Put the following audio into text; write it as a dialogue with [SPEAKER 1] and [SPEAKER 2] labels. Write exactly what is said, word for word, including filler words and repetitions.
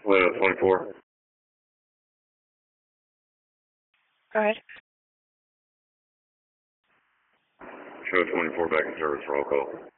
[SPEAKER 1] Toledo twenty-four.
[SPEAKER 2] Go ahead.
[SPEAKER 1] Show twenty-four back in service, roll call.